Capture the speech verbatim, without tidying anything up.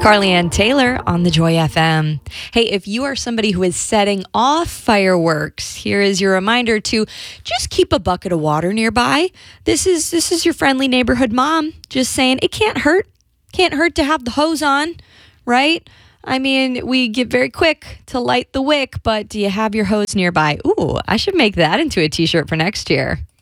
Carly Ann Taylor on the Joy F M. Hey, if you are somebody who is setting off fireworks, here is your reminder to just keep a bucket of water nearby. This is this is your friendly neighborhood mom just saying it can't hurt. Can't hurt to have the hose on, right? I mean, we get very quick to light the wick, but do you have your hose nearby? Ooh, I should make that into a t-shirt for next year.